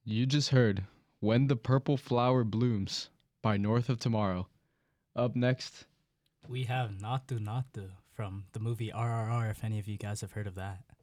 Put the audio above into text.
You just heard When the Purple Flower Blooms by North of Tomorrow. Up next, We have Natu Natu from the movie RRR, if any of you guys have heard of that.